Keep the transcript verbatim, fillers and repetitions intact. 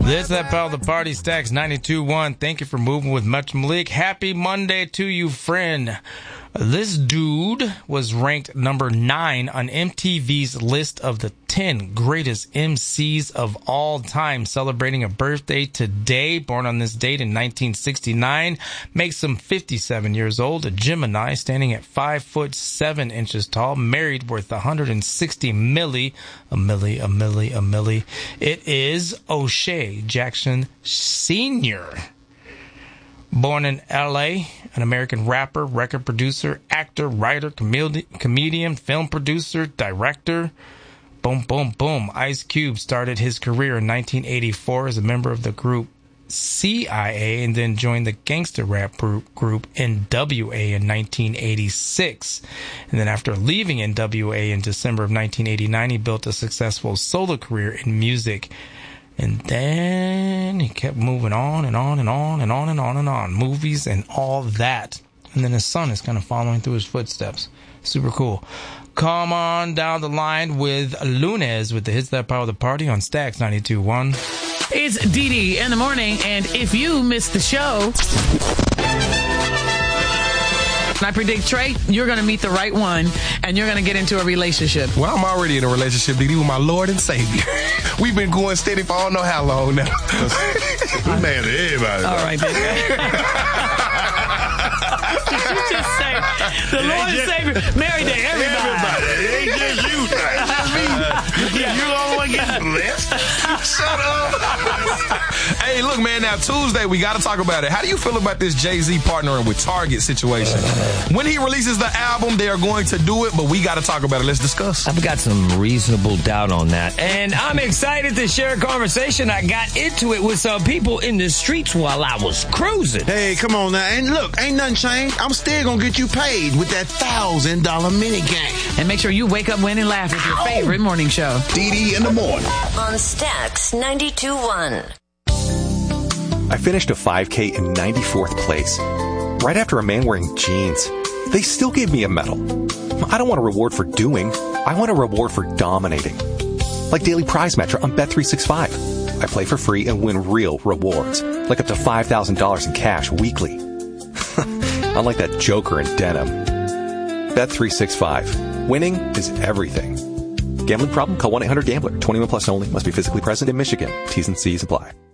This is that pal, the party stacks ninety-two point one. Thank you for moving with Much Malik. Happy Monday to you, friend. This dude was ranked number nine on M T V's list of the ten greatest M Cs of all time, celebrating a birthday today. Born on this date in nineteen sixty-nine, makes him fifty-seven years old. A Gemini, standing at five foot seven inches tall, married, worth one hundred sixty milli, a milli, a milli, a milli. It is O'Shea Jackson Senior Born in L A, an American rapper, record producer, actor, writer, comedi- comedian, film producer, director. Boom, boom, boom. Ice Cube started his career in nineteen eighty-four as a member of the group C I A and then joined the gangster rap group N W A in nineteen eighty-six. And then after leaving N W A in December of nineteen eighty-nine, he built a successful solo career in music. And then he kept moving on and on and on and on and on and on. Movies and all that. And then his son is kind of following through his footsteps. Super cool. Come on down the line with Lunes with the Hits That Power the Party on Stacks ninety-two point one. It's Dee Dee in the morning, and if you missed the show, I predict, Trey, you're going to meet the right one, and you're going to get into a relationship. Well, I'm already in a relationship, Dee Dee, with my Lord and Savior. We've been going steady for I don't know how long now. We married to everybody. All right, then. Did you just say the It Lord ain't and just- Savior married to everybody? Everybody. It ain't just you. It ain't just me. You the only one getting blessed. Shut up. Hey, look, man, now Tuesday, we got to talk about it. How do you feel about this Jay-Z partnering with Target situation? When he releases the album, they are going to do it, but we got to talk about it. Let's discuss. I've got some reasonable doubt on that. And I'm excited to share a conversation. I got into it with some people in the streets while I was cruising. Hey, come on now. And look, ain't nothing changed. I'm still going to get you paid with that one thousand dollars mini game. And make sure you wake up, win, and laugh with your favorite morning show. Dee Dee in the morning. On Stacks ninety-two point one. I finished a five K in ninety-fourth place, right after a man wearing jeans. They still gave me a medal. I don't want a reward for doing. I want a reward for dominating. Like Daily Prize Matcher on Bet three sixty-five. I play for free and win real rewards, like up to five thousand dollars in cash weekly. Unlike that joker in denim. Bet three sixty-five. Winning is everything. Gambling problem? Call one eight hundred gambler. twenty-one plus only. Must be physically present in Michigan. T's and C's apply.